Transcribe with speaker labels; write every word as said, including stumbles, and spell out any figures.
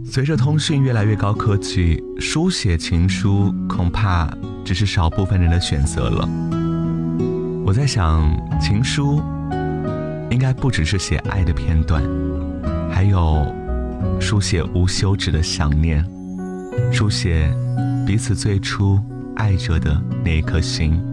Speaker 1: 随着通讯越来越高科技，书写情书恐怕只是少部分人的选择了。我在想，情书应该不只是写爱的片段，还有书写无休止的想念，书写彼此最初爱着的那一颗心。